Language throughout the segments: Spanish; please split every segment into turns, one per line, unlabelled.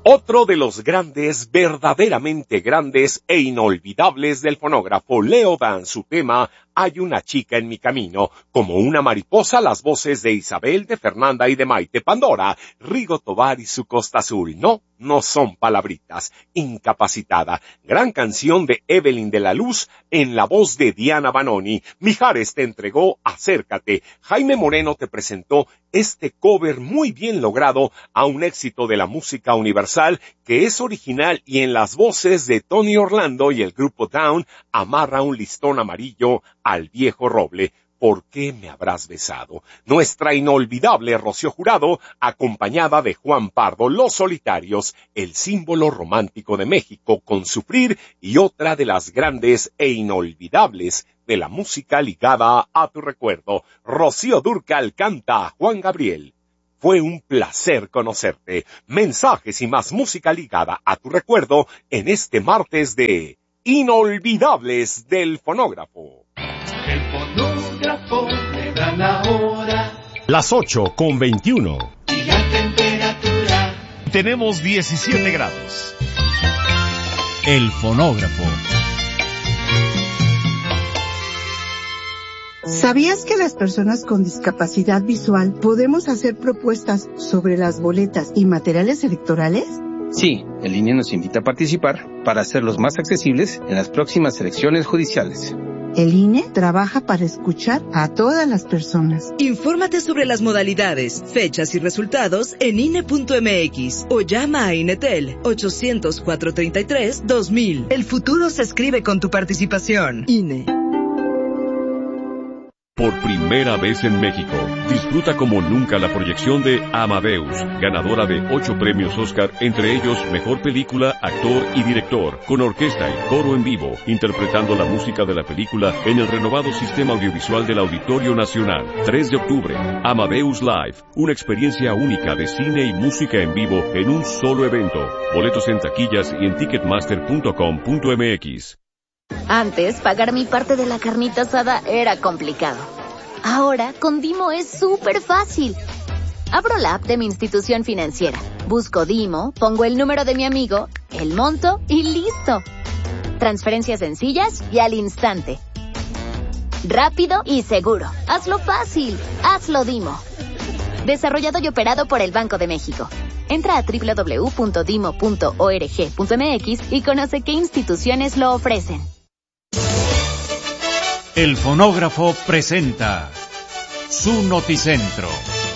Otro de los grandes, verdaderamente grandes e inolvidables del fonógrafo, Leo Dan, su tema Hay una chica en mi camino, como una mariposa, las voces de Isabel, de Fernanda y de Maite Pandora, Rigo Tovar y su Costa Azul. No son palabritas. Incapacitada. Gran canción de Evelyn de la Luz en la voz de Diana Banoni. Mijares te entregó Acércate. Jaime Moreno te presentó este cover muy bien logrado a un éxito de la música universal que es original y en las voces de Tony Orlando y el grupo Down amarra un listón amarillo al viejo roble. ¿Por qué me habrás besado? Nuestra inolvidable Rocío Jurado, acompañada de Juan Pardo, Los Solitarios, el símbolo romántico de México, con Sufrir, y otra de las grandes e inolvidables de la música ligada a tu recuerdo. Rocío Dúrcal canta a Juan Gabriel. Fue un placer conocerte. Mensajes y más música ligada a tu recuerdo en este martes de Inolvidables del Fonógrafo.
El fonógrafo le da la hora.
Las 8:21.
Y la temperatura.
Tenemos 17 grados. El fonógrafo.
¿Sabías que las personas con discapacidad visual podemos hacer propuestas sobre las boletas y materiales electorales?
Sí, el INE nos invita a participar para hacerlos más accesibles en las próximas elecciones judiciales.
El INE trabaja para escuchar a todas las personas.
Infórmate sobre las modalidades, fechas y resultados en INE.mx o llama a INETEL 800-433-2000. El futuro se escribe con tu participación. INE.
Por primera vez en México, disfruta como nunca la proyección de Amadeus, ganadora de 8 premios Oscar, entre ellos Mejor Película, Actor y Director, con orquesta y coro en vivo, interpretando la música de la película en el renovado sistema audiovisual del Auditorio Nacional. 3 de octubre, Amadeus Live, una experiencia única de cine y música en vivo en un solo evento. Boletos en taquillas y en ticketmaster.com.mx.
Antes, pagar mi parte de la carnita asada era complicado. Ahora, con Dimo es súper fácil. Abro la app de mi institución financiera, busco Dimo, pongo el número de mi amigo, el monto y ¡listo! Transferencias sencillas y al instante. Rápido y seguro. Hazlo fácil. Hazlo Dimo. Desarrollado y operado por el Banco de México. Entra a www.dimo.org.mx y conoce qué instituciones lo ofrecen.
El fonógrafo presenta su Noticentro.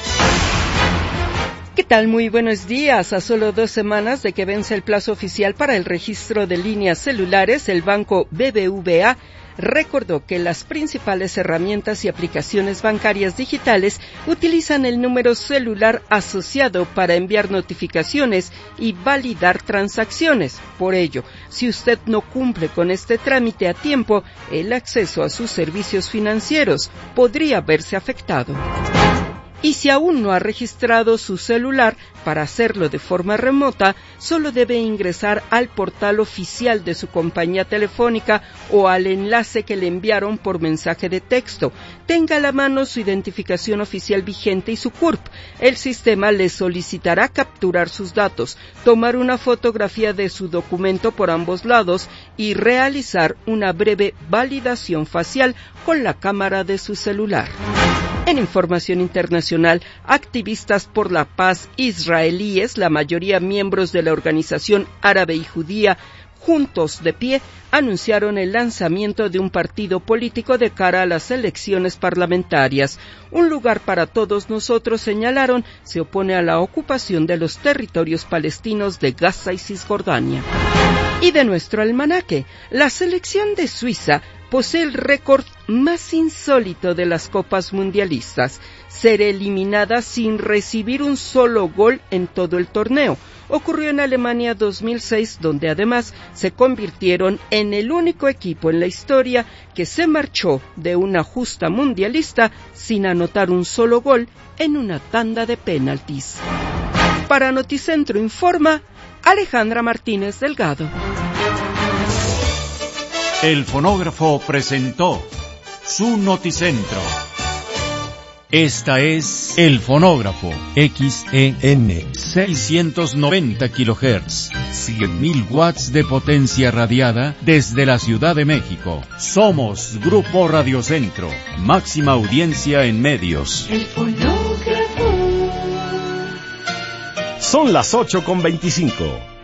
¿Qué tal? Muy buenos días. A solo 2 semanas de que vence el plazo oficial para el registro de líneas celulares, el banco BBVA recordó que las principales herramientas y aplicaciones bancarias digitales utilizan el número celular asociado para enviar notificaciones y validar transacciones. Por ello, si usted no cumple con este trámite a tiempo, el acceso a sus servicios financieros podría verse afectado. Y si aún no ha registrado su celular, para hacerlo de forma remota, solo debe ingresar al portal oficial de su compañía telefónica o al enlace que le enviaron por mensaje de texto. Tenga a la mano su identificación oficial vigente y su CURP. El sistema le solicitará capturar sus datos, tomar una fotografía de su documento por ambos lados y realizar una breve validación facial con la cámara de su celular. En información internacional, activistas por la paz israelíes, la mayoría miembros de la organización árabe y judía, Juntos de Pie, anunciaron el lanzamiento de un partido político de cara a las elecciones parlamentarias. Un lugar para todos nosotros, señalaron, se opone a la ocupación de los territorios palestinos de Gaza y Cisjordania. Y de nuestro almanaque, la selección de Suiza posee el récord más insólito de las copas mundialistas: ser eliminada sin recibir un solo gol en todo el torneo. Ocurrió en Alemania 2006, donde además se convirtieron en el único equipo en la historia que se marchó de una justa mundialista sin anotar un solo gol en una tanda de penaltis. Para Noticentro informa Alejandra Martínez Delgado.
El fonógrafo presentó su Noticentro. Esta es El Fonógrafo, XEN 690 kHz, 100.000 watts de potencia radiada desde la Ciudad de México. Somos Grupo Radio Centro, máxima audiencia en medios.
El fonógrafo.
Son las 8:25.